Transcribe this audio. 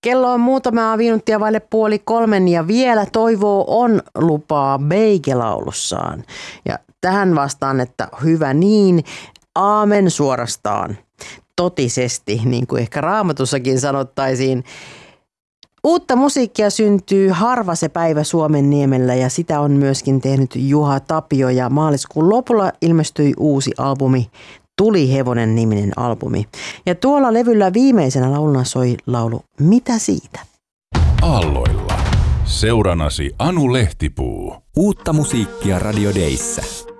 Kello on muutamaa minuuttia vaille 2:30 ja vielä toivoo on lupaa Beige-laulussaan. Ja tähän vastaan, että hyvä niin, aamen suorastaan, totisesti, niin kuin ehkä Raamatussakin sanottaisiin. Uutta musiikkia syntyy harva se päivä Suomenniemellä ja sitä on myöskin tehnyt Juha Tapio ja maaliskuun lopulla ilmestyi uusi albumi, Tulihevonen niminen albumi. Ja tuolla levyllä viimeisenä lauluna soi laulu Mitä siitä? Aalloilla. Seuranasi Anu Lehtipuu. Uutta musiikkia Radio Dayssä.